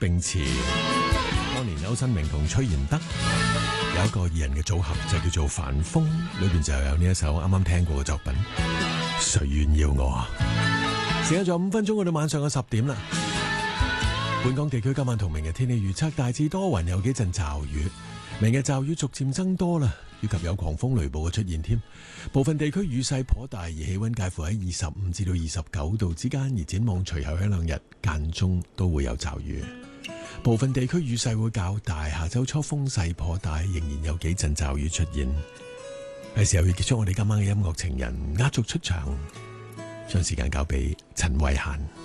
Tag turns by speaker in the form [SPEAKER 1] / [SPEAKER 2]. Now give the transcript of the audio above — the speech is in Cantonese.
[SPEAKER 1] 冰池。當年歐新明同崔賢德有一個二人嘅組合，就叫做凡風，裏邊就有呢一首啱啱聽過嘅作品《誰願要我》。時間仲有5分鐘，去到晚上嘅10點啦。本港地區今晚同明日天氣預測大致多雲，有幾陣驟雨。明日驟雨逐漸增多啦，以及有狂風雷暴嘅出現添。部分地區雨勢頗大，而氣溫介乎喺25至到29度之間。而展望隨後一兩日間中都會有驟雨。部分地區雨勢會較大，下周初風勢頗大，仍然有幾陣驟雨出現。係時候要結束我哋今晚嘅音樂情人壓軸出場，將時間交俾陳慧嫻。